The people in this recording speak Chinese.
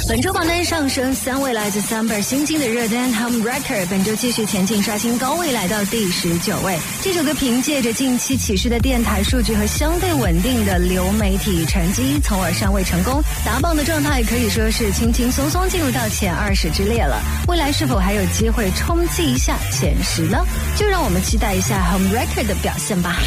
本周榜单上升3位，来自 Summer 新进的热单 Home Wrecker 本周继续前进，刷新高位来到第19位。这首歌凭借着近期起势的电台数据和相对稳定的流媒体成绩，从而上位成功，打榜的状态可以说是轻轻松松进入到前20之列了。未来是否还有机会冲击一下前10呢？就让我们期待一下 Home Wrecker 的表现吧。